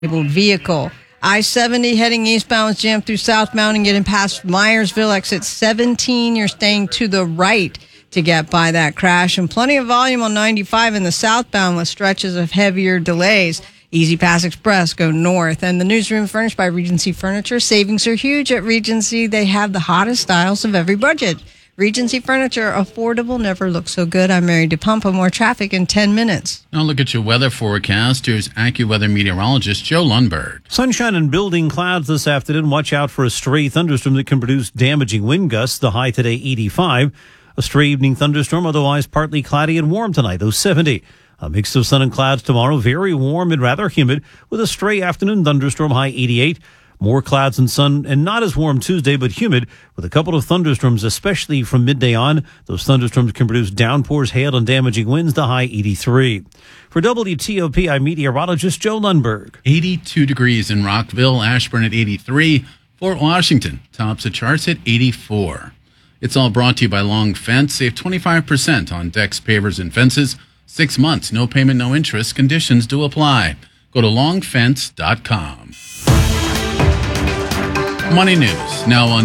vehicle. I-70 heading eastbound is jammed through southbound and getting past Myersville, exit 17. You're staying to the right to get by that crash. And plenty of volume on 95 in the southbound with stretches of heavier delays. Easy Pass Express, go north. And the newsroom furnished by Regency Furniture. Savings are huge at Regency. They have the hottest styles of every budget. Regency Furniture, affordable, never looked so good. I'm Mary DePumpa. More traffic in 10 minutes. Now look at your weather forecast. Here's AccuWeather meteorologist Joe Lundberg. Sunshine and building clouds this afternoon. Watch out for a stray thunderstorm that can produce damaging wind gusts. The high today, 85. A stray evening thunderstorm, otherwise partly cloudy and warm tonight, though 70. A mix of sun and clouds tomorrow, very warm and rather humid, with a stray afternoon thunderstorm, high 88. More clouds and sun, and not as warm Tuesday, but humid, with a couple of thunderstorms, especially from midday on. Those thunderstorms can produce downpours, hail, and damaging winds, the high 83. For WTOP, I'm meteorologist Joe Lundberg. 82 degrees in Rockville, Ashburn at 83. Fort Washington tops the charts at 84. It's all brought to you by Long Fence. Save 25% on decks, pavers, and fences. 6 months, no payment, no interest. Conditions do apply. Go to longfence.com. Money News, now on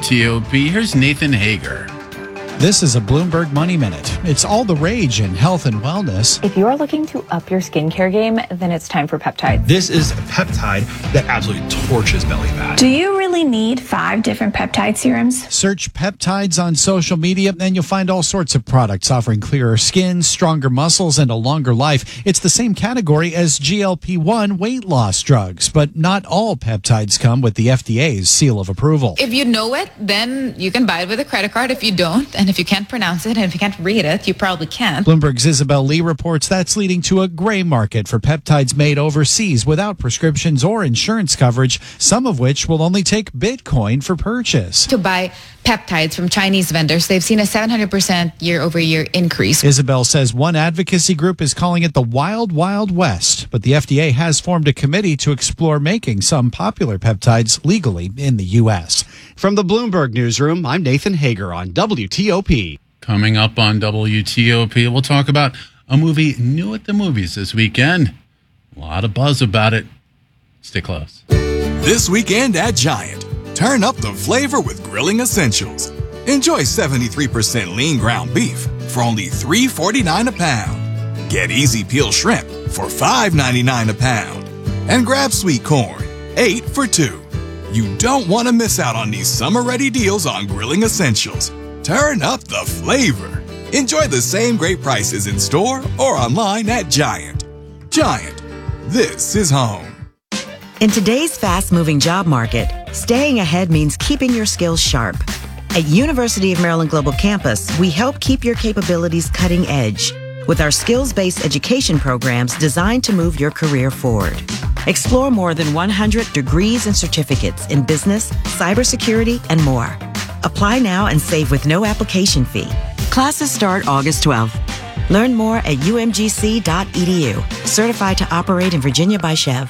WTOP. Here's Nathan Hager. This is a Bloomberg Money Minute. It's all the rage in health and wellness. If you're looking to up your skincare game, then it's time for peptides. This is a peptide that absolutely torches belly fat. Do you really need 5 different peptide serums? Search peptides on social media, and you'll find all sorts of products offering clearer skin, stronger muscles, and a longer life. It's the same category as GLP-1 weight loss drugs, but not all peptides come with the FDA's seal of approval. If you know it, then you can buy it with a credit card. If you don't, and if you can't pronounce it, and if you can't read it, you probably can't. Bloomberg's Isabel Lee reports that's leading to a gray market for peptides made overseas without prescriptions or insurance coverage, some of which will only take Bitcoin for purchase. To buy peptides from Chinese vendors, they've seen a 700% year-over-year increase. Isabel says one advocacy group is calling it the Wild Wild West, but the FDA has formed a committee to explore making some popular peptides legally in the U.S. From the Bloomberg Newsroom, I'm Nathan Hager on WTOP. Coming up on WTOP, we'll talk about a movie new at the movies this weekend. A lot of buzz about it. Stay close. This weekend at Giant, turn up the flavor with grilling essentials. Enjoy 73% lean ground beef for only $3.49 a pound. Get easy peel shrimp for $5.99 a pound. And grab sweet corn, 8 for $2. You don't want to miss out on these summer-ready deals on grilling essentials. Turn up the flavor. Enjoy the same great prices in store or online at Giant. Giant, this is home. In today's fast-moving job market, staying ahead means keeping your skills sharp. At University of Maryland Global Campus, we help keep your capabilities cutting edge with our skills-based education programs designed to move your career forward. Explore more than 100 degrees and certificates in business, cybersecurity, and more. Apply now and save with no application fee. Classes start August 12th. Learn more at umgc.edu. Certified to operate in Virginia by Chev.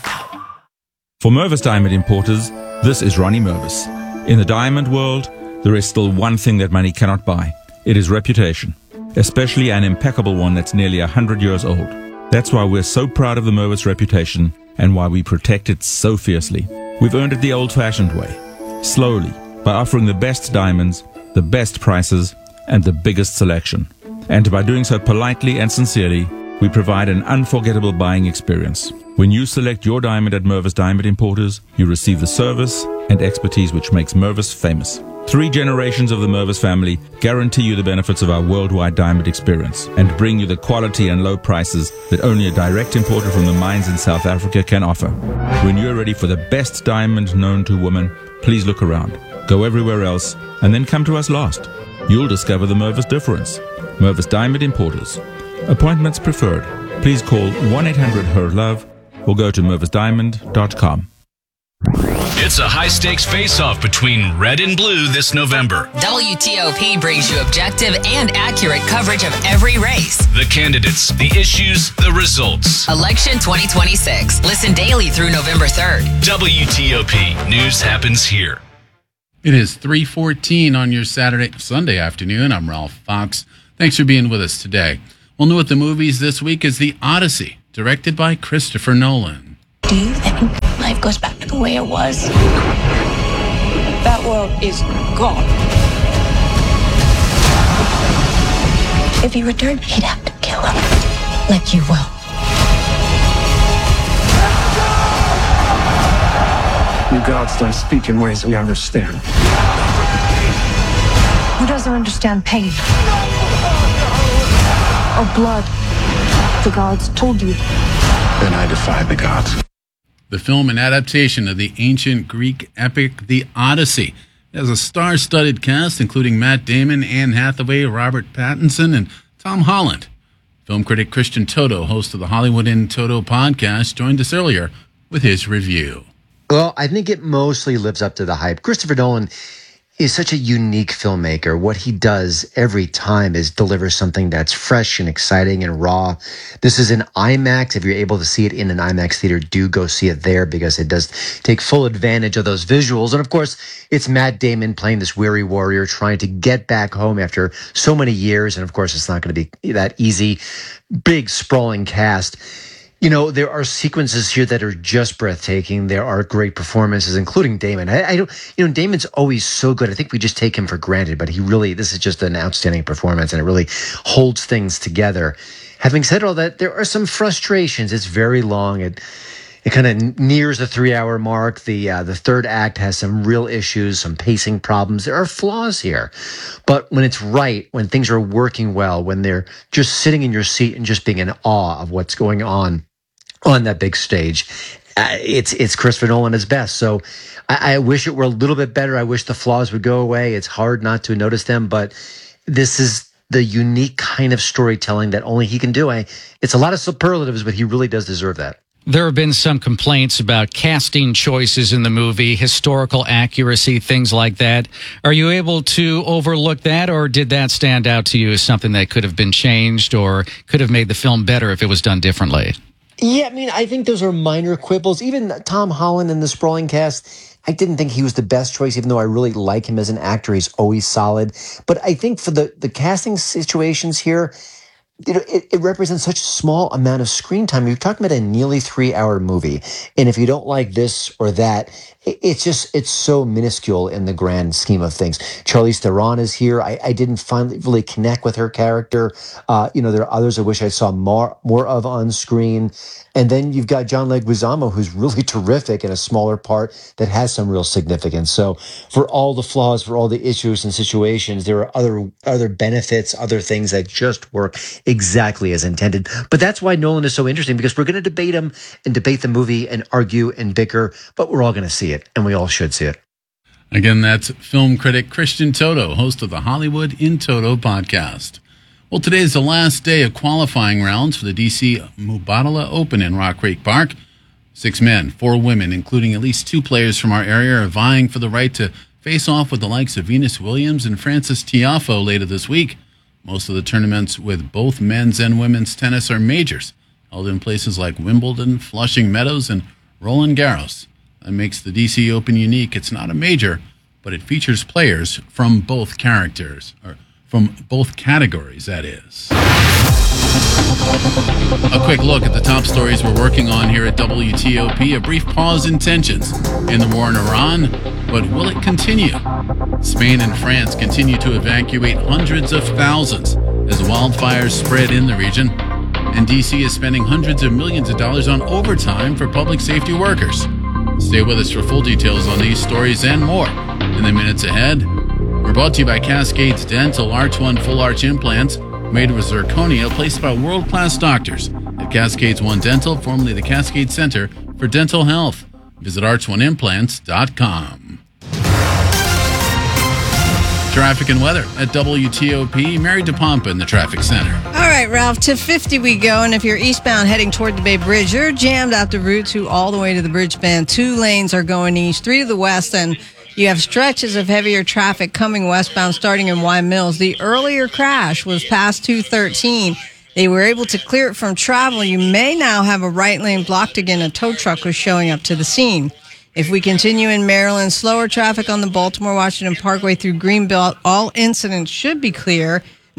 For Mervis Diamond Importers, this is Ronnie Mervis. In the diamond world, there is still one thing that money cannot buy. It is reputation, especially an impeccable one that's nearly 100 years old. That's why we're so proud of the Mervis reputation and why we protect it so fiercely. We've earned it the old-fashioned way, slowly, by offering the best diamonds, the best prices, and the biggest selection. And by doing so politely and sincerely, we provide an unforgettable buying experience. When you select your diamond at Mervis Diamond Importers, you receive the service and expertise which makes Mervis famous. 3 generations of the Mervis family guarantee you the benefits of our worldwide diamond experience and bring you the quality and low prices that only a direct importer from the mines in South Africa can offer. When you're ready for the best diamond known to woman, please look around. Go everywhere else, and then come to us last. You'll discover the Mervis difference. Mervis Diamond Importers. Appointments preferred. Please call 1-800-HER-LOVE or go to mervisdiamond.com. It's a high-stakes face-off between red and blue this November. WTOP brings you objective and accurate coverage of every race. The candidates, the issues, the results. Election 2026. Listen daily through November 3rd. WTOP. News happens here. It is 3:14 on your Sunday afternoon. I'm Ralph Fox. Thanks for being with us today. Well, new at the movies this week is The Odyssey, directed by Christopher Nolan. Do you think life goes back to the way it was? That world is gone. If he returned, he'd have to kill him, like you will. You gods don't speak in ways we understand. Who doesn't understand pain? Or blood? The gods told you. Then I defy the gods. The film, an adaptation of the ancient Greek epic, The Odyssey. It has a star-studded cast, including Matt Damon, Anne Hathaway, Robert Pattinson, and Tom Holland. Film critic Christian Toto, host of the Hollywood in Toto podcast, joined us earlier with his review. Well, I think it mostly lives up to the hype. Christopher Nolan is such a unique filmmaker. What he does every time is deliver something that's fresh and exciting and raw. This is an IMAX. If you're able to see it in an IMAX theater, do go see it there because it does take full advantage of those visuals. And of course, it's Matt Damon playing this weary warrior trying to get back home after so many years. And of course, it's not going to be that easy. Big, sprawling cast. You know, there are sequences here that are just breathtaking. There are great performances, including Damon. I don't, Damon's always so good. I think we just take him for granted, but this is just an outstanding performance, and it really holds things together. Having said all that, there are some frustrations. It's very long. It kind of nears the 3-hour mark. The third act has some real issues, some pacing problems. There are flaws here. But when it's right, when things are working well, when they're just sitting in your seat and just being in awe of what's going on that big stage, it's Christopher Nolan at his best. So I wish it were a little bit better. I wish the flaws would go away. It's hard not to notice them, but this is the unique kind of storytelling that only he can do. It's a lot of superlatives, but he really does deserve that. There have been some complaints about casting choices in the movie, historical accuracy, things like that. Are you able to overlook that, or did that stand out to you as something that could have been changed or could have made the film better if it was done differently? Yeah, I mean, I think those are minor quibbles. Even Tom Holland in the sprawling cast, I didn't think he was the best choice, even though I really like him as an actor. He's always solid. But I think for the casting situations here, it represents such a small amount of screen time. You're talking about a nearly 3-hour movie. And if you don't like this or that, it's so minuscule in the grand scheme of things. Charlize Theron is here. I didn't really connect with her character. There are others I wish I saw more of on screen. And then you've got John Leguizamo, who's really terrific in a smaller part that has some real significance. So for all the flaws, for all the issues and situations, there are other benefits, other things that just work exactly as intended. But that's why Nolan is so interesting, because we're going to debate him and debate the movie and argue and bicker, but we're all going to see it, and we all should see it. Again, that's film critic Christian Toto, host of the Hollywood in Toto podcast. Well, today is the last day of qualifying rounds for the DC Mubadala Open in Rock Creek Park. 6 men, 4 women, including at least 2 players from our area, are vying for the right to face off with the likes of Venus Williams and Frances Tiafoe later this week. Most of the tournaments with both men's and women's tennis are majors, held in places like Wimbledon, Flushing Meadows, and Roland Garros. That makes the DC Open unique. It's not a major, but it features players from both categories, that is. A quick look at the top stories we're working on here at WTOP. A brief pause in tensions in the war in Iran, but will it continue? Spain and France continue to evacuate hundreds of thousands as wildfires spread in the region. And DC is spending hundreds of millions of dollars on overtime for public safety workers. Stay with us for full details on these stories and more in the minutes ahead. We're brought to you by Cascades Dental Arch 1 Full Arch Implants made with zirconia, placed by world-class doctors at Cascades One Dental, formerly the Cascade Center for Dental Health. Visit arch1implants.com. Traffic and weather at WTOP. Mary DePompa in the traffic center. All right, Ralph, to 50 we go. And if you're eastbound heading toward the Bay Bridge, you're jammed out to Route 2 all the way to the bridge span. 2 lanes are going east, 3 to the west, and you have stretches of heavier traffic coming westbound starting in Y Mills. The earlier crash was past 213. They were able to clear it from travel. You may now have a right lane blocked again. A tow truck was showing up to the scene. If we continue in Maryland, slower traffic on the Baltimore-Washington Parkway through Greenbelt. All incidents should be clear.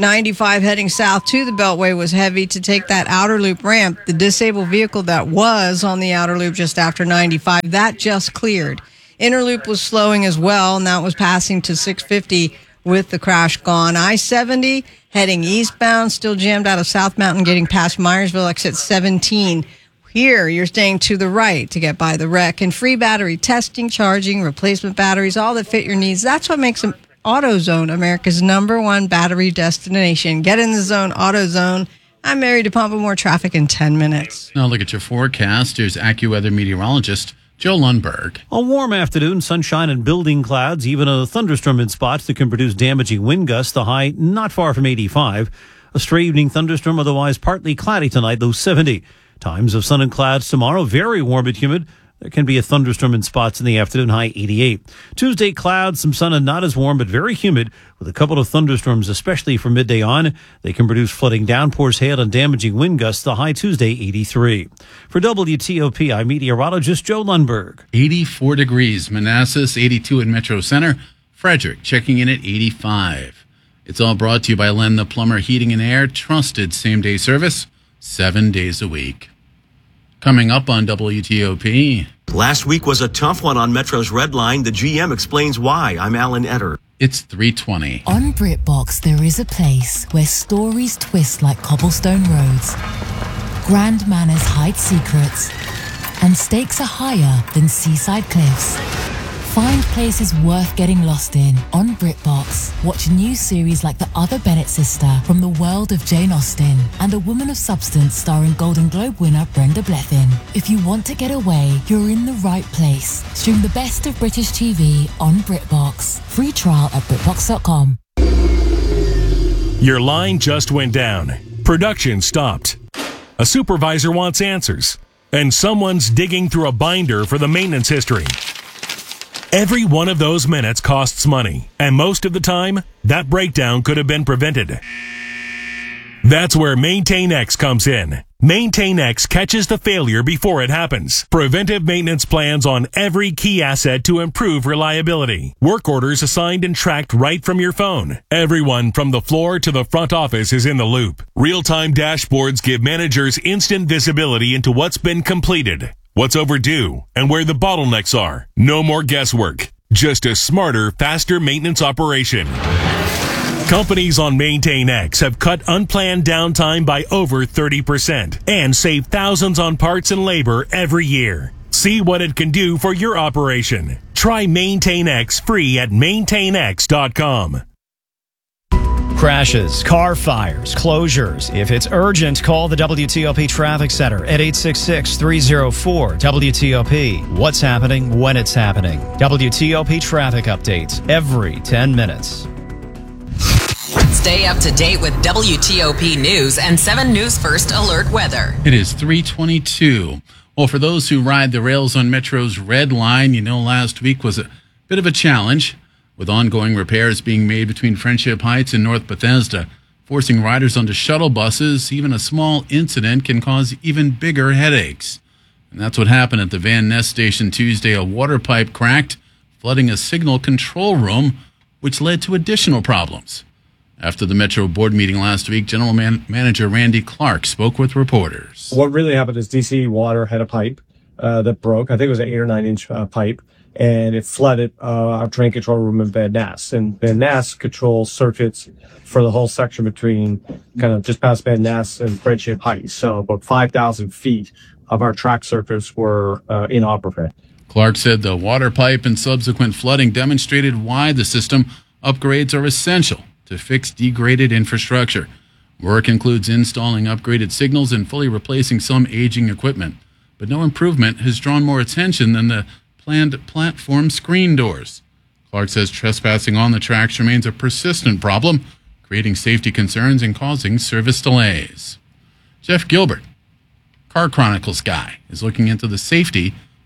95 heading south to the Beltway was heavy to take that outer loop ramp. The disabled vehicle that was on the outer loop just after 95, that just cleared. Inner loop was slowing as well, and that was passing to 650 with the crash gone. I-70 heading eastbound, still jammed out of South Mountain, getting past Myersville, exit 17. Here, you're staying to the right to get by the wreck. And free battery testing, charging, replacement batteries, all that fit your needs. That's what makes AutoZone America's #1 battery destination. Get in the zone, AutoZone. I'm Mary DePompa. More traffic in 10 minutes. Now look at your forecast. Here's AccuWeather meteorologist Joe Lundberg. A warm afternoon, sunshine and building clouds, even a thunderstorm in spots that can produce damaging wind gusts. The high not far from 85. A stray evening thunderstorm, otherwise partly cloudy tonight, low 70. Times of sun and clouds tomorrow, very warm but humid. There can be a thunderstorm in spots in the afternoon, high 88. Tuesday, clouds, some sun and not as warm, but very humid with a couple of thunderstorms, especially from midday on. They can produce flooding downpours, hail, and damaging wind gusts. The high Tuesday, 83. For WTOP, I'm meteorologist Joe Lundberg. 84 degrees, Manassas, 82 in Metro Center. Frederick checking in at 85. It's all brought to you by Len the Plumber Heating and Air, trusted same-day service, 7 days a week. Coming up on WTOP. Last week was a tough one on Metro's Red Line. The GM explains why. I'm Alan Etter. It's 3:20. On BritBox, there is a place where stories twist like cobblestone roads. Grand manners hide secrets. And stakes are higher than seaside cliffs. Find places worth getting lost in on BritBox. Watch new series like The Other Bennett Sister from the world of Jane Austen and A Woman of Substance starring Golden Globe winner Brenda Blethyn. If you want to get away, you're in the right place. Stream the best of British TV on BritBox. Free trial at BritBox.com. Your line just went down. Production stopped. A supervisor wants answers. And someone's digging through a binder for the maintenance history. Every one of those minutes costs money, and most of the time, that breakdown could have been prevented. That's where MaintainX comes in. MaintainX catches the failure before it happens. Preventive maintenance plans on every key asset to improve reliability. Work orders assigned and tracked right from your phone. Everyone from the floor to the front office is in the loop. Real-time dashboards give managers instant visibility into what's been completed, what's overdue, and where the bottlenecks are. No more guesswork. Just a smarter, faster maintenance operation. Companies on MaintainX have cut unplanned downtime by over 30% and saved thousands on parts and labor every year. See what it can do for your operation. Try MaintainX free at maintainx.com. Crashes, car fires, closures. If it's urgent, call the WTOP Traffic Center at 866-304-WTOP. What's happening when it's happening. WTOP traffic updates every 10 minutes. Stay up to date with WTOP News and 7 News First Alert Weather. It is 3:22. Well, for those who ride the rails on Metro's Red Line, you know last week was a bit of a challenge, with ongoing repairs being made between Friendship Heights and North Bethesda, forcing riders onto shuttle buses. Even a small incident can cause even bigger headaches. And that's what happened at the Van Ness station Tuesday. A water pipe cracked, flooding a signal control room, which led to additional problems. After the Metro board meeting last week, General Manager Randy Clark spoke with reporters. What really happened is DC Water had a pipe that broke. I think it was an 8 or 9 inch pipe, and it flooded our train control room in Van Ness. And Van Ness controls circuits for the whole section between kind of just past Van Ness and Friendship Heights. So about 5,000 feet of our track circuits were inoperable. Clark said the water pipe and subsequent flooding demonstrated why the system upgrades are essential to fix degraded infrastructure. Work includes installing upgraded signals and fully replacing some aging equipment. But no improvement has drawn more attention than the planned platform screen doors. Clark says trespassing on the tracks remains a persistent problem, creating safety concerns and causing service delays. Jeff Gilbert, Car Chronicles guy, is looking into the safety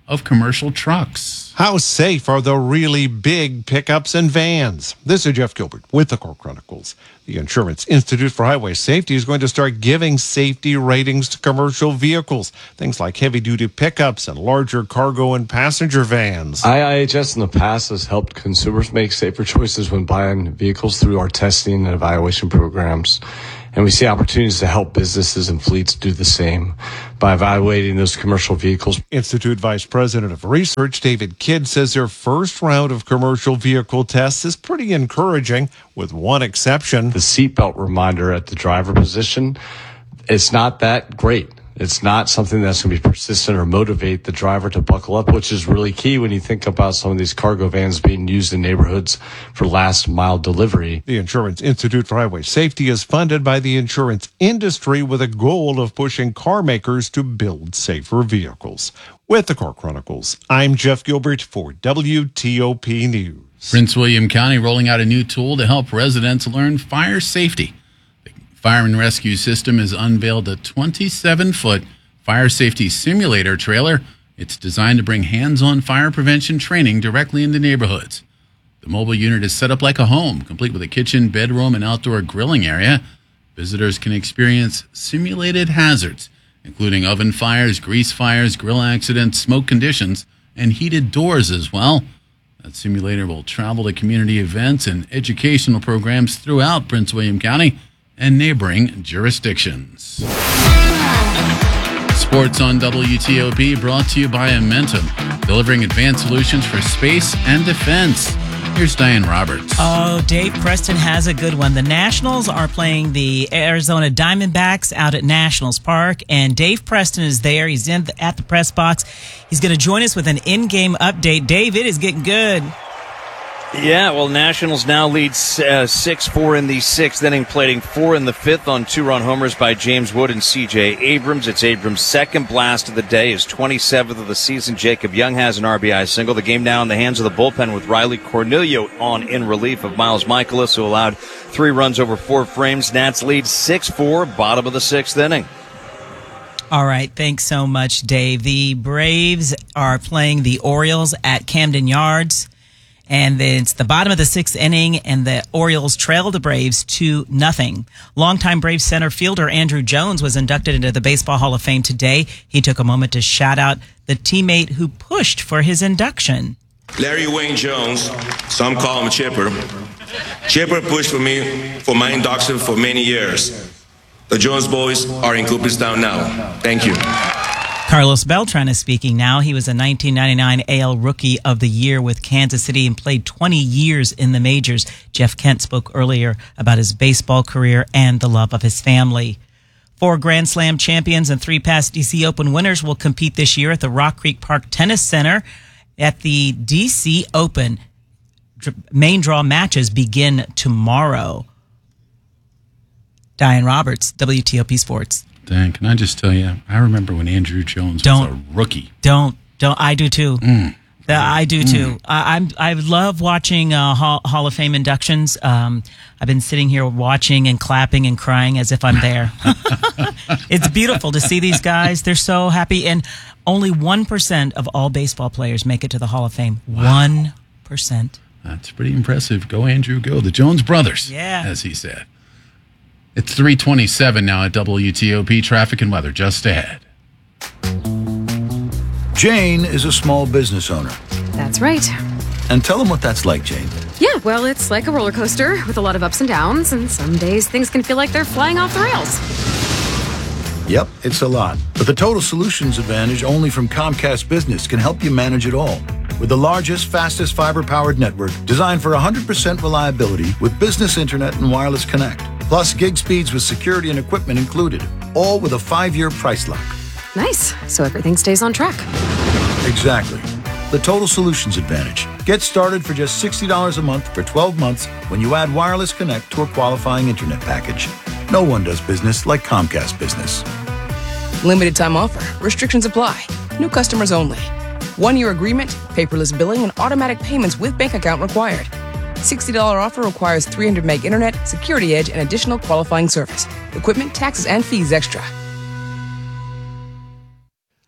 of commercial trucks. How safe are the really big pickups and vans? This is Jeff Gilbert with the Core Chronicles. The Insurance Institute for Highway Safety is going to start giving safety ratings to commercial vehicles, things like heavy-duty pickups and larger cargo and passenger vans. IIHS in the past has helped consumers make safer choices when buying vehicles through our testing and evaluation programs. And we see opportunities to help businesses and fleets do the same by evaluating those commercial vehicles. Institute Vice President of Research David Kidd says their first round of commercial vehicle tests is pretty encouraging, with one exception. The seatbelt reminder at the driver position, it's not that great. It's not something that's going to be persistent or motivate the driver to buckle up, which is really key when you think about some of these cargo vans being used in neighborhoods for last mile delivery. The Insurance Institute for Highway Safety is funded by the insurance industry with a goal of pushing car makers to build safer vehicles. With the Core Chronicles, I'm Jeff Gilbert for WTOP News. Prince William County rolling out a new tool to help residents learn fire safety. Fire and Rescue System has unveiled a 27-foot fire safety simulator trailer. It's designed to bring hands-on fire prevention training directly into neighborhoods. The mobile unit is set up like a home, complete with a kitchen, bedroom, and outdoor grilling area. Visitors can experience simulated hazards, including oven fires, grease fires, grill accidents, smoke conditions, and heated doors as well. That simulator will travel to community events and educational programs throughout Prince William County and neighboring jurisdictions. Sports on WTOP brought to you by Amentum, delivering advanced solutions for space and defense. Here's Diane Roberts. Oh, Dave Preston has a good one. The Nationals are playing the Arizona Diamondbacks out at Nationals Park, and Dave Preston is there. He's at the press box. He's going to join us with an in-game update. Dave, it is getting good. Yeah, well, Nationals now lead 6-4 in the sixth inning, plating 4 in the fifth on 2-run homers by James Wood and C.J. Abrams. It's Abrams' second blast of the day, his 27th of the season. Jacob Young has an RBI single. The game now in the hands of the bullpen with Riley Cornelio on in relief of Miles Michaelis, who allowed 3 runs over 4 frames. Nats lead 6-4, bottom of the sixth inning. All right, thanks so much, Dave. The Braves are playing the Orioles at Camden Yards. And it's the bottom of the sixth inning, and the Orioles trail the Braves 2-0. Longtime Braves center fielder Andrew Jones was inducted into the Baseball Hall of Fame today. He took a moment to shout out the teammate who pushed for his induction. Larry Wayne Jones, some call him Chipper. Chipper pushed for me for my induction for many years. The Jones boys are in Cooperstown now. Thank you. Carlos Beltran is speaking now. He was a 1999 AL Rookie of the Year with Kansas City and played 20 years in the majors. Jeff Kent spoke earlier about his baseball career and the love of his family. 4 Grand Slam champions and 3 past DC Open winners will compete this year at the Rock Creek Park Tennis Center at the DC Open. Main draw matches begin tomorrow. Diane Roberts, WTOP Sports. Dan, can I just tell you, I remember when Andrew Jones was a rookie. Don't. I do too. I do too. I love watching Hall of Fame inductions. I've been sitting here watching and clapping and crying as if I'm there. It's beautiful to see these guys. They're so happy. And only 1% of all baseball players make it to the Hall of Fame. Wow. 1%. That's pretty impressive. Go, Andrew, go. The Jones brothers, as he said. It's 3:27 now at WTOP. Traffic and weather just ahead. Jane is a small business owner. That's right. And tell them what that's like, Jane. Yeah, well, it's like a roller coaster with a lot of ups and downs, and some days things can feel like they're flying off the rails. Yep, it's a lot. But the Total Solutions Advantage only from Comcast Business can help you manage it all. With the largest, fastest fiber-powered network designed for 100% reliability with business internet and wireless connect. Plus gig speeds with security and equipment included. All with a 5-year price lock. Nice. So everything stays on track. Exactly. The Total Solutions Advantage. Get started for just $60 a month for 12 months when you add Wireless Connect to a qualifying internet package. No one does business like Comcast Business. Limited time offer. Restrictions apply. New customers only. 1-year agreement, paperless billing, and automatic payments with bank account required. $60 offer requires 300 meg internet, security edge, and additional qualifying service. Equipment, taxes, and fees extra.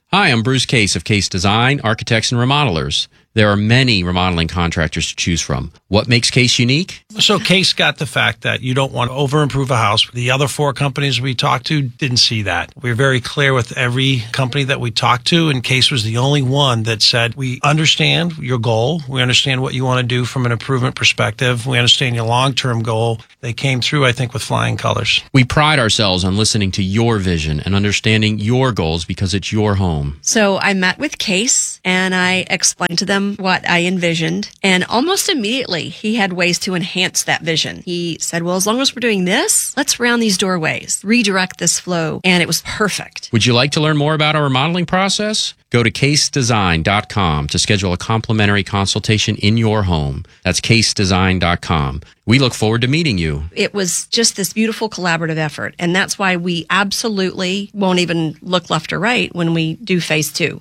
Hi, I'm Bruce Case of Case Design, Architects and Remodelers. There are many remodeling contractors to choose from. What makes Case unique? So Case got the fact that you don't want to over-improve a house. The other 4 companies we talked to didn't see that. We were very clear with every company that we talked to, and Case was the only one that said, we understand your goal. We understand what you want to do from an improvement perspective. We understand your long-term goal. They came through, I think, with flying colors. We pride ourselves on listening to your vision and understanding your goals because it's your home. So I met with Case, and I explained to them what I envisioned, and almost immediately he had ways to enhance that vision. He said, well, as long as we're doing this, let's round these doorways, redirect this flow, and it was perfect. Would you like to learn more about our remodeling process? Go to casedesign.com to schedule a complimentary consultation in your home. That's casedesign.com. We look forward to meeting you. It was just this beautiful collaborative effort, and that's why we absolutely won't even look left or right when we do phase 2.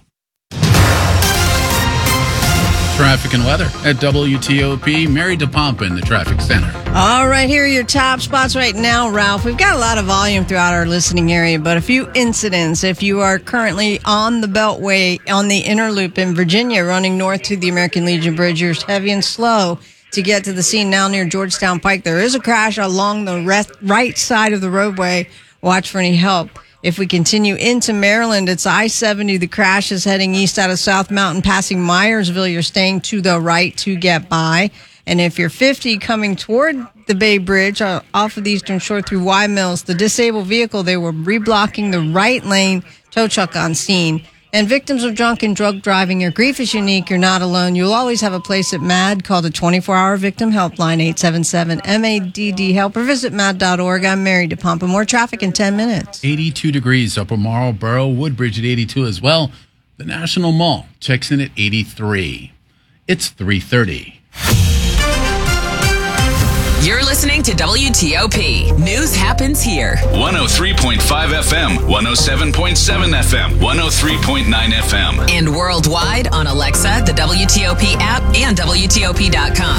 Traffic and weather at WTOP. Mary DePompa in the traffic center. All right, here are your top spots right now, Ralph. We've got a lot of volume throughout our listening area, but a few incidents. If you are currently on the Beltway on the inner loop in Virginia, running north to the American Legion Bridge, you're heavy and slow to get to the scene now near Georgetown Pike. There is a crash along the right side of the roadway. Watch for any help. If we continue into Maryland, it's I-70. The crash is heading east out of South Mountain, passing Myersville. You're staying to the right to get by. And if you're 50 coming toward the Bay Bridge off of the Eastern Shore through Y Mills, the disabled vehicle, they were reblocking the right lane, tow truck on scene. And victims of drunk and drug driving, your grief is unique. You're not alone. You'll always have a place at MADD called the 24-hour victim helpline, 877-MADD-HELP, or visit MADD.org. I'm Mary DePompa. More traffic in 10 minutes. 82 degrees, Upper Marlboro, Woodbridge at 82 as well. The National Mall checks in at 83. It's 3:30. You're listening to WTOP. News happens here. 103.5 FM, 107.7 FM, 103.9 FM. And worldwide on Alexa, the WTOP app, and WTOP.com.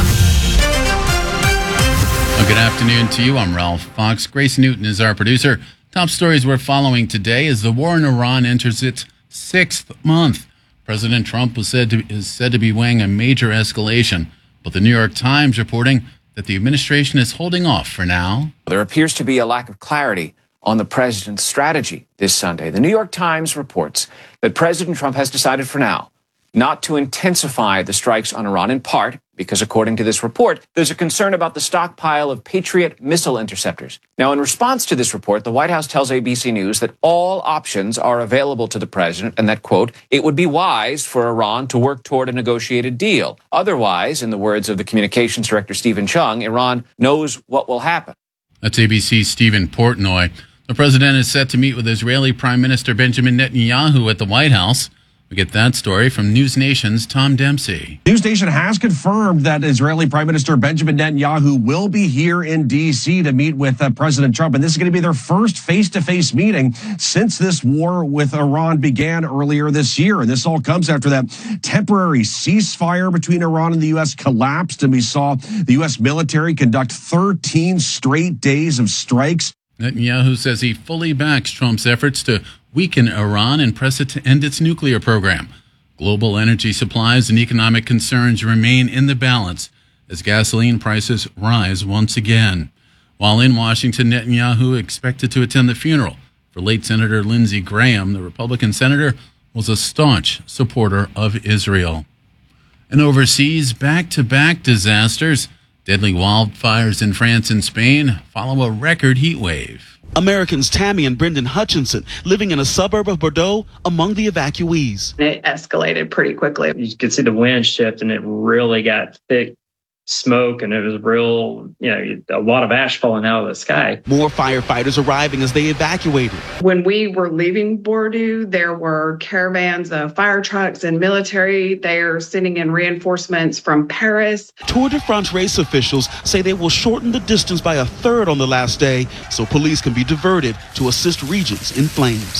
Well, good afternoon to you. I'm Ralph Fox. Grace Newton is our producer. Top stories we're following today as the war in Iran enters its 6th month. President Trump is said to be weighing a major escalation, but the New York Times reporting that the administration is holding off for now. There appears to be a lack of clarity on the president's strategy this Sunday. The New York Times reports that President Trump has decided for now not to intensify the strikes on Iran, in part because, according to this report, there's a concern about the stockpile of Patriot missile interceptors. Now, in response to this report, the White House tells ABC News that all options are available to the president and that, quote, it would be wise for Iran to work toward a negotiated deal. Otherwise, in the words of the communications director, Stephen Chung, Iran knows what will happen. That's ABC's Stephen Portnoy. The president is set to meet with Israeli Prime Minister Benjamin Netanyahu at the White House. We get that story from News Nation's Tom Dempsey. News Nation has confirmed that Israeli Prime Minister Benjamin Netanyahu will be here in D.C. to meet with President Trump. And this is going to be their first face-to-face meeting since this war with Iran began earlier this year. And this all comes after that temporary ceasefire between Iran and the U.S. collapsed. And we saw the U.S. military conduct 13 straight days of strikes. Netanyahu says he fully backs Trump's efforts to weaken Iran and press it to end its nuclear program. Global energy supplies and economic concerns remain in the balance as gasoline prices rise once again. While in Washington, Netanyahu expected to attend the funeral for late Senator Lindsey Graham. The Republican senator was a staunch supporter of Israel. And overseas, back-to-back disasters. Deadly wildfires in France and Spain follow a record heat wave. Americans Tammy and Brendan Hutchinson, living in a suburb of Bordeaux, among the evacuees. It escalated pretty quickly. You could see the wind shift, and it really got thick smoke, and it was real, a lot of ash falling out of the sky. More firefighters arriving as they evacuated. When we were leaving Bordeaux, there were caravans of fire trucks and military. They are sending in reinforcements from Paris. Tour de France race officials say they will shorten the distance by a third on the last day so police can be diverted to assist regions in flames.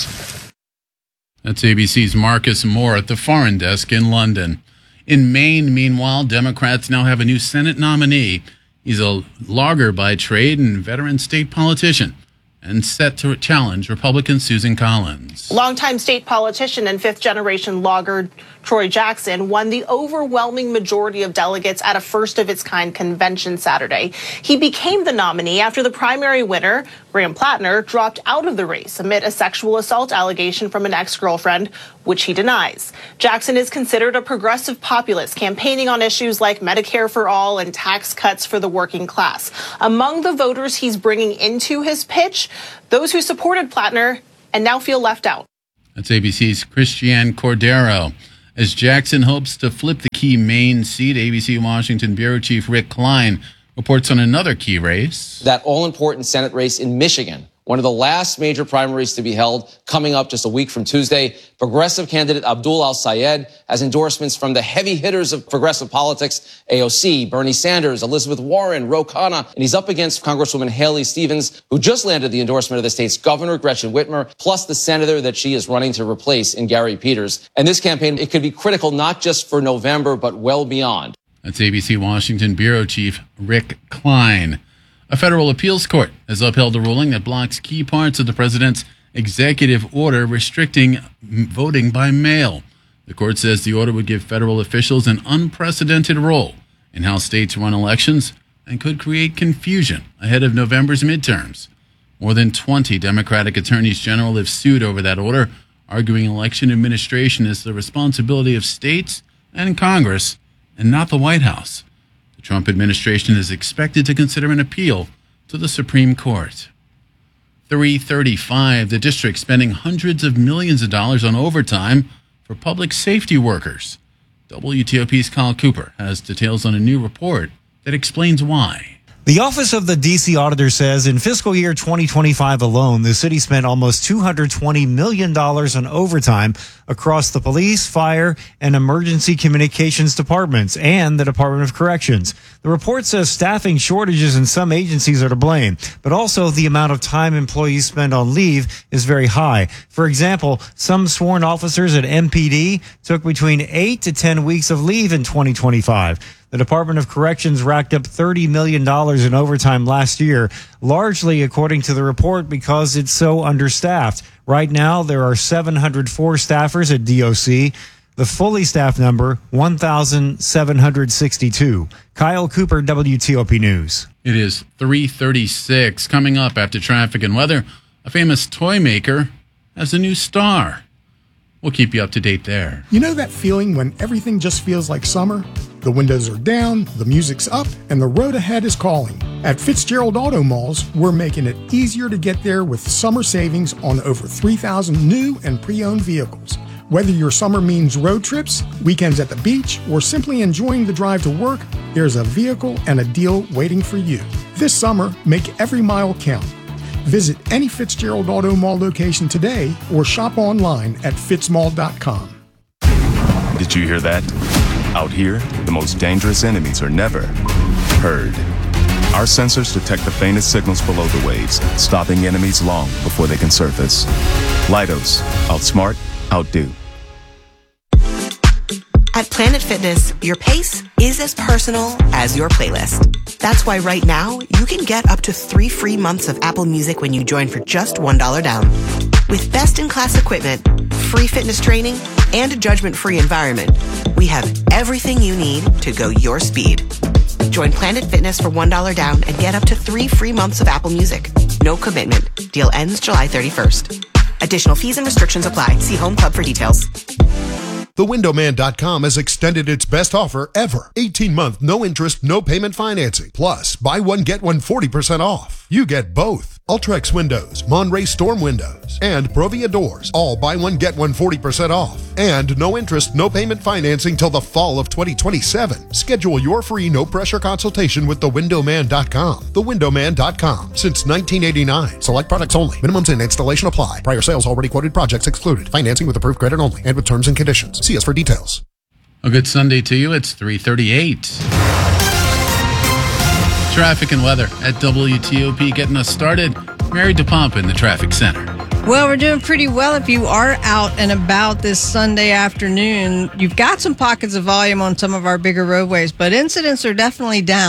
That's ABC's Marcus Moore at the Foreign Desk in London. In Maine, meanwhile, Democrats now have a new Senate nominee. He's a logger by trade and veteran state politician. and set to challenge Republican Susan Collins. Longtime state politician and fifth-generation logger Troy Jackson won the overwhelming majority of delegates at a first-of-its-kind convention Saturday. He became the nominee after the primary winner, Graham Plattner, dropped out of the race amid a sexual assault allegation from an ex-girlfriend, which he denies. Jackson is considered a progressive populist, campaigning on issues like Medicare for all and tax cuts for the working class. Among the voters he's bringing into his pitch, those who supported Plattner and now feel left out. That's ABC's Christiane Cordero. As Jackson hopes to flip the key Maine seat, ABC Washington Bureau Chief Rick Klein reports on another key race. That all-important Senate race in Michigan, one of the last major primaries to be held, coming up just a week from Tuesday. Progressive candidate Abdul Al-Sayed has endorsements from the heavy hitters of progressive politics, AOC, Bernie Sanders, Elizabeth Warren, Ro Khanna, and he's up against Congresswoman Haley Stevens, who just landed the endorsement of the state's governor, Gretchen Whitmer, plus the senator that she is running to replace in Gary Peters. And this campaign, it could be critical not just for November, but well beyond. That's ABC Washington Bureau Chief Rick Klein. A federal appeals court has upheld a ruling that blocks key parts of the president's executive order restricting voting by mail. The court says the order would give federal officials an unprecedented role in how states run elections and could create confusion ahead of November's midterms. More than 20 Democratic attorneys general have sued over that order, arguing election administration is the responsibility of states and Congress and not the White House. The Trump administration is expected to consider an appeal to the Supreme Court. 335, the district spending hundreds of millions of dollars on overtime for public safety workers. WTOP's Kyle Cooper has details on a new report that explains why. The Office of the D.C. Auditor says in fiscal year 2025 alone, the city spent almost $220 million on overtime across the police, fire, and emergency communications departments and the Department of Corrections. The report says staffing shortages in some agencies are to blame, but also the amount of time employees spend on leave is very high. For example, some sworn officers at MPD took between 8 to 10 weeks of leave in 2025. The Department of Corrections racked up $30 million in overtime last year, largely, according to the report, because it's so understaffed. Right now, there are 704 staffers at DOC. The fully staffed number, 1,762. Kyle Cooper, WTOP News. It is 3:36. Coming up after traffic and weather, a famous toy maker has a new star. We'll keep you up to date there. You know that feeling when everything just feels like summer? The windows are down, the music's up, and the road ahead is calling. At Fitzgerald Auto Malls, we're making it easier to get there with summer savings on over 3,000 new and pre-owned vehicles. Whether your summer means road trips, weekends at the beach, or simply enjoying the drive to work, there's a vehicle and a deal waiting for you. This summer, make every mile count. Visit any Fitzgerald Auto Mall location today or shop online at fitzmall.com. Did you hear that? Out here, the most dangerous enemies are never heard. Our sensors detect the faintest signals below the waves, stopping enemies long before they can surface. Leidos, outsmart, outdo. At Planet Fitness, your pace is as personal as your playlist. That's why right now, you can get up to 3 free months of Apple Music when you join for just $1 down. With best-in-class equipment, free fitness training, and a judgment-free environment, we have everything you need to go your speed. Join Planet Fitness for $1 down and get up to 3 free months of Apple Music. No commitment. Deal ends July 31st. Additional fees and restrictions apply. See Home Club for details. TheWindowMan.com has extended its best offer ever. 18-month, no interest, no payment financing. Plus, buy one, get one 40% off. You get both. Ultrex windows, Monterey Storm windows, and Provia doors. All buy one, get one 40% off. And no interest, no payment financing till the fall of 2027. Schedule your free no-pressure consultation with TheWindowMan.com. TheWindowMan.com. Since 1989. Select products only. Minimums and installation apply. Prior sales already quoted projects excluded. Financing with approved credit only and with terms and conditions. See us for details. A good Sunday to you. It's 3:38. Traffic and weather at WTOP getting us started. Mary DePompa in the traffic center. Well, we're doing pretty well if you are out and about this Sunday afternoon. You've got some pockets of volume on some of our bigger roadways, but incidents are definitely down.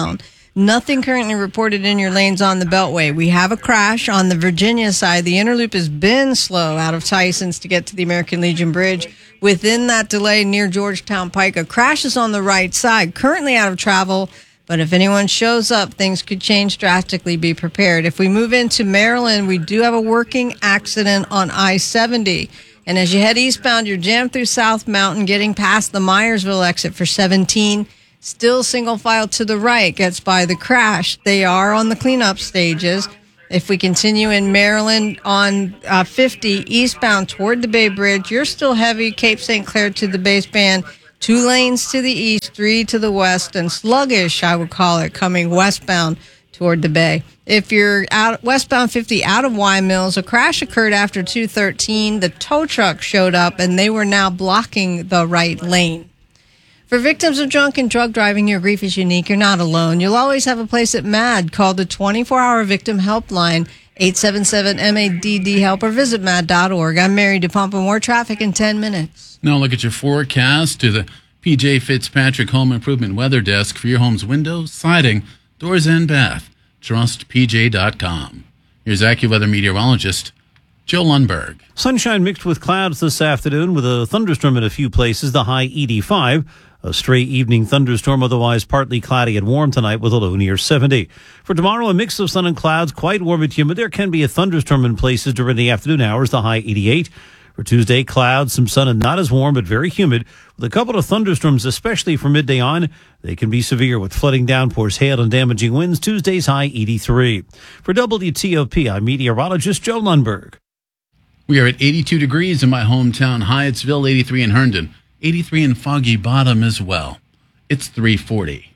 Nothing currently reported in your lanes on the Beltway. We have a crash on the Virginia side. The inner loop has been slow out of Tyson's to get to the American Legion Bridge. Within that delay near Georgetown Pike, a crash is on the right side, currently out of travel. But if anyone shows up, things could change drastically. Be prepared. If we move into Maryland, we do have a working accident on I-70. And as you head eastbound, you're jammed through South Mountain, getting past the Myersville exit for 17. Still single file to the right, gets by the crash. They are on the cleanup stages. If we continue in Maryland on 50 eastbound toward the Bay Bridge, you're still heavy. Cape St. Clair to the baseband. 2 lanes to the east, 3 to the west, and sluggish, I would call it, coming westbound toward the Bay. If you're out westbound 50 out of Y Mills, a crash occurred after 213. The tow truck showed up, and they were now blocking the right lane. For victims of drunk and drug driving, your grief is unique. You're not alone. You'll always have a place at MADD. Call the 24-hour victim helpline, 877-MADD-HELP, or visit MADD.org. I'm Mary DePompa. More traffic in 10 minutes. Now look at your forecast to the PJ Fitzpatrick Home Improvement Weather Desk for your home's windows, siding, doors, and bath. TrustPJ.com. Here's AccuWeather meteorologist Joe Lundberg. Sunshine mixed with clouds this afternoon with a thunderstorm in a few places, the high 85. A stray evening thunderstorm, otherwise partly cloudy and warm tonight with a low near 70. For tomorrow, a mix of sun and clouds, quite warm and humid. There can be a thunderstorm in places during the afternoon hours, the high 88. For Tuesday, clouds, some sun and not as warm, but very humid, with a couple of thunderstorms, especially from midday on. They can be severe with flooding downpours, hail, and damaging winds. Tuesday's high 83. For WTOP, I'm meteorologist Joe Lundberg. We are at 82 degrees in my hometown, Hyattsville, 83 in Herndon, 83 in Foggy Bottom as well. It's 3:40.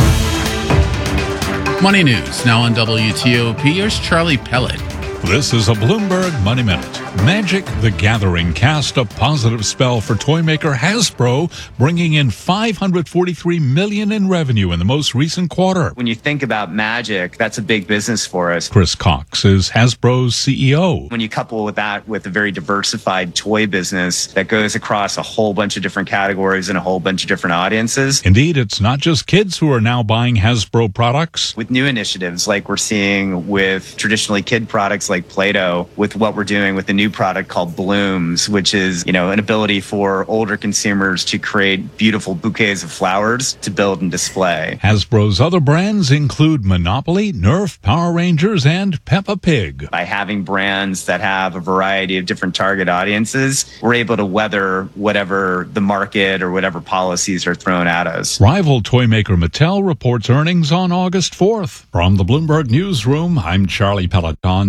Money News, now on WTOP. Here's Charlie Pellet. This is a Bloomberg Money Minute. Magic the Gathering cast a positive spell for toy maker Hasbro, bringing in $543 million in revenue in the most recent quarter. When you think about Magic, that's a big business for us. Chris Cox is Hasbro's CEO. When you couple with that with a very diversified toy business that goes across a whole bunch of different categories and a whole bunch of different audiences. Indeed, it's not just kids who are now buying Hasbro products. With new initiatives like we're seeing with traditionally kid products like Play-Doh, with what we're doing with the new product called Blooms, which is, an ability for older consumers to create beautiful bouquets of flowers to build and display. Hasbro's other brands include Monopoly, Nerf, Power Rangers, and Peppa Pig. By having brands that have a variety of different target audiences, we're able to weather whatever the market or whatever policies are thrown at us. Rival toy maker Mattel reports earnings on August 4th. From the Bloomberg Newsroom, I'm Charlie Peloton,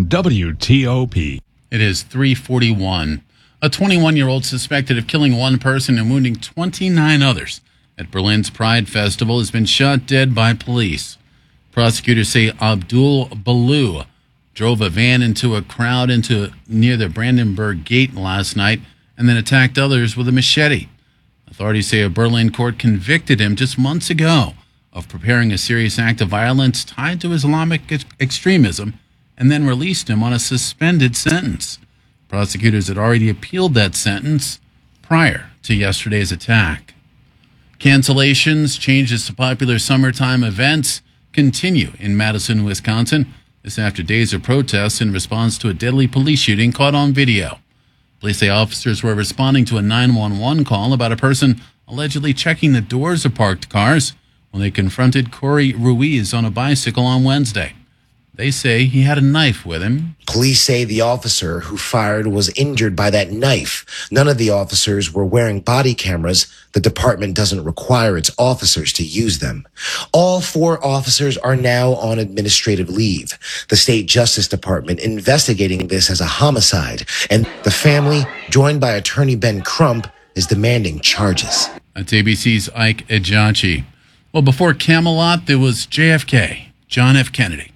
WTOP. It is 3:41. A 21-year-old suspected of killing one person and wounding 29 others at Berlin's Pride Festival has been shot dead by police. Prosecutors say Abdul Balou drove a van into a crowd near the Brandenburg Gate last night and then attacked others with a machete. Authorities say a Berlin court convicted him just months ago of preparing a serious act of violence tied to Islamic extremism and then released him on a suspended sentence. Prosecutors had already appealed that sentence prior to yesterday's attack. Cancellations, changes to popular summertime events continue in Madison, Wisconsin. This after days of protests in response to a deadly police shooting caught on video. Police say officers were responding to a 911 call about a person allegedly checking the doors of parked cars when they confronted Corey Ruiz on a bicycle on Wednesday. They say he had a knife with him. Police say the officer who fired was injured by that knife. None of the officers were wearing body cameras. The department doesn't require its officers to use them. All 4 officers are now on administrative leave. The State Justice Department investigating this as a homicide, and the family, joined by attorney Ben Crump, is demanding charges. That's ABC's Ike Ejachi. Well, before Camelot, there was JFK, John F. Kennedy.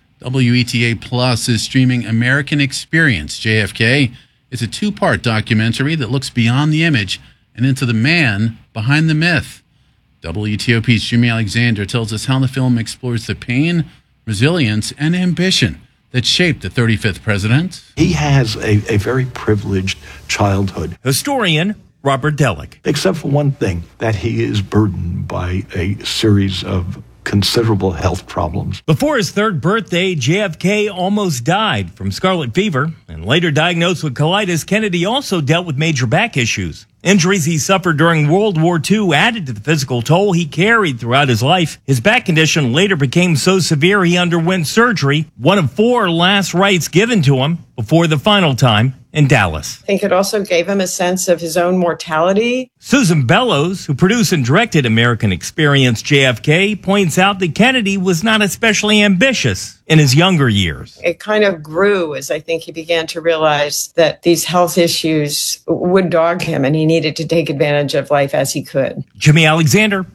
WETA Plus is streaming American Experience, JFK. It's a 2-part documentary that looks beyond the image and into the man behind the myth. WTOP's Jimmy Alexander tells us how the film explores the pain, resilience, and ambition that shaped the 35th president. He has a very privileged childhood. Historian Robert Delick. Except for one thing, that he is burdened by a series of considerable health problems. Before his third birthday, JFK almost died from scarlet fever, and later diagnosed with colitis, Kennedy also dealt with major back issues. Injuries he suffered during World War II added to the physical toll he carried throughout his life. His back condition later became so severe he underwent surgery, one of 4 last rites given to him before the final time in Dallas. I think it also gave him a sense of his own mortality. Susan Bellows, who produced and directed American Experience JFK, points out that Kennedy was not especially ambitious in his younger years. It kind of grew as I think he began to realize that these health issues would dog him and he needed to take advantage of life as he could. Jimmy Alexander,